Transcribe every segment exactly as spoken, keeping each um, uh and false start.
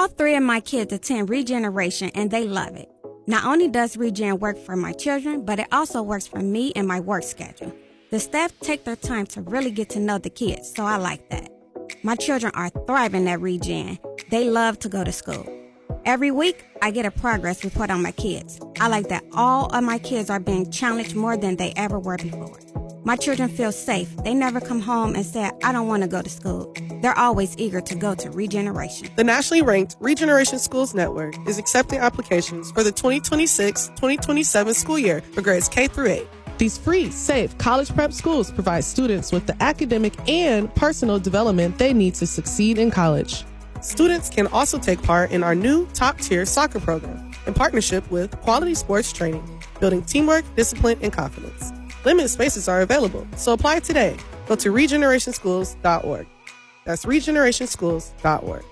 All three of my kids attend Regeneration, and they love it. Not only does Regen work for my children, but it also works for me and my work schedule. The staff take their time to really get to know the kids, so I like that. My children are thriving at Regen. They love to go to school. Every week, I get a progress report on my kids. I like that all of my kids are being challenged more than they ever were before. My children feel safe. They never come home and say, I don't want to go to school. They're always eager to go to Regeneration. The nationally ranked Regeneration Schools Network is accepting applications for the twenty twenty-six twenty twenty-seven school year for grades K through eight. These free, safe college prep schools provide students with the academic and personal development they need to succeed in college. Students can also take part in our new top-tier soccer program in partnership with Quality Sports Training, building teamwork, discipline, and confidence. Limited spaces are available, so apply today. Go to regeneration schools dot org. That's regeneration schools dot org.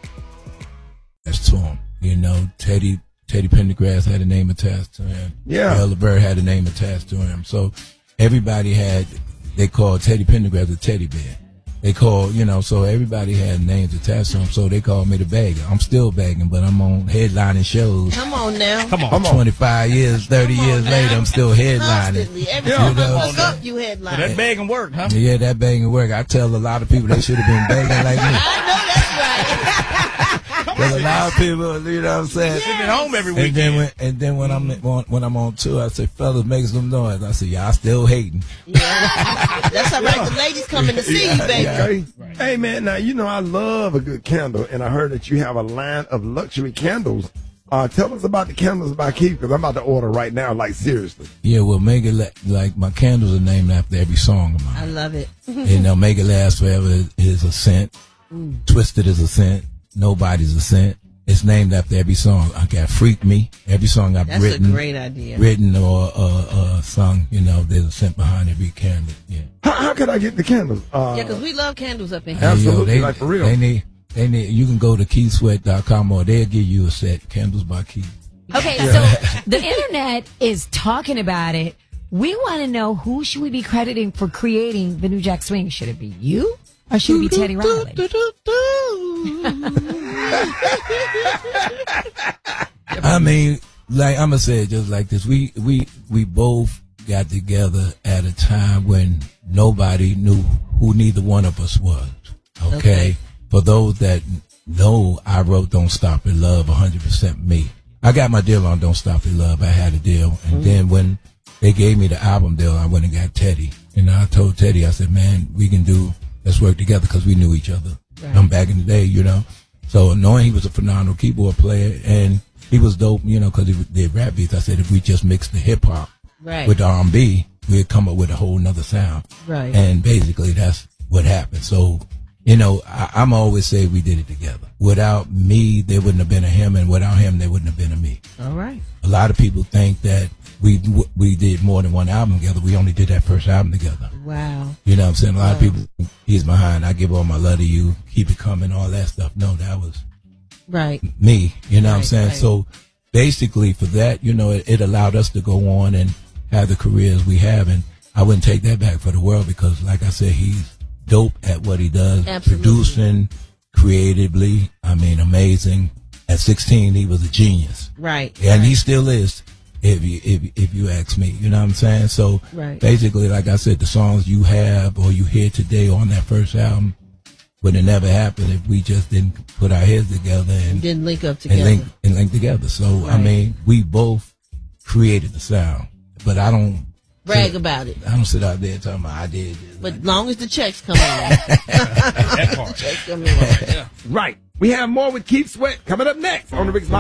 That's to him. You know, Teddy Teddy Pendergrass had a name attached to him. Yeah. Earl LeVert had a name attached to him. So everybody had, they called Teddy Pendergrass the teddy bear. They called, you know, so everybody had names attached to him, so they called me the bagger. I'm still bagging, but I'm on headlining shows. Come on now. Come on. Come on. twenty-five years, thirty years now. later, I'm still headlining. Constantly. Every Yeah. time You know, I woke up, you headline. So that bagging work, huh? Yeah, that bagging work. I tell a lot of people they should have been bagging like me. I know that's right. There's a lot of people, you know what I'm saying? Sitting at home every And weekend. then when and then when I'm on, when I'm on tour, I say, fellas, make some noise. I say, y'all still hating. Yeah. That's all right. The ladies coming to see you, baby. Okay. Right. Hey, man, now, you know, I love a good candle, and I heard that you have a line of luxury candles. Uh, tell us about the candles by Keith, because I'm about to order right now, like, seriously. Yeah, well, make it la- like my candles are named after every song of I mine. love it. And uh, Make It Last Forever is, is a scent. Mm. Twisted is a scent. Nobody's a scent. It's named after every song. I got Freak Me. Every song I've That's written, a great idea. written or uh, uh, sung, you know, there's a scent behind every candle. Yeah. How, how can I get the candles? Uh, Yeah, because we love candles up in here. Absolutely, Hey, yo, they, like for real. They need, they need, you can go to keith sweat dot com or they'll give you a set, Candles by Keith. Okay, so the internet is talking about it. We want to know, who should we be crediting for creating the New Jack Swing? Should it be you or should it be Teddy Riley? I mean, like I'm gonna say it just like this. We we we both got together at a time when nobody knew who neither one of us was. Okay, Okay. For those that know, I wrote "Don't Stop at Love" one hundred percent me. I got my deal on "Don't Stop at Love." I had a deal, and Mm-hmm. then when they gave me the album deal, I went and got Teddy. And I told Teddy, I said, "Man, we can do. Let's work together," because we knew each other. Right. I'm back in the day, you know. So knowing he was a phenomenal keyboard player and he was dope, you know, because he did rap beats. I said if we just mixed the hip hop Right. with the R and B, we'd come up with a whole nother sound. Right. And basically that's what happened. So, you know, I, I'm always say we did it together. Without me, there wouldn't have been a him, and without him, there wouldn't have been a me. All right. A lot of people think that we we did more than one album together. We only did that first album together. Wow. You know what I'm saying? A lot of Wow. people, he's behind, I give all my love to you, keep it coming, all that stuff. No, that was Right. me, you know what I'm Right, saying? right. So basically for that, you know, it, it allowed us to go on and have the careers we have. And I wouldn't take that back for the world because, like I said, he's dope at what he does. Absolutely. Producing, creatively, I mean, amazing. At sixteen, he was a genius. Right. And right. he still is, if you, if, if you ask me, you know what I'm saying? So Right. basically, like I said, the songs you have or you hear today on that first album would have never happened if we just didn't put our heads together and, Didn't link up and together. link, and link together. So, I Right. mean, we both created the sound, but I don't, Brag about it. I don't sit out there talking about I did this. But long as the checks come in. That part. Checks come in. Yeah. Right. We have more with Keith Sweat coming up next on the Rick's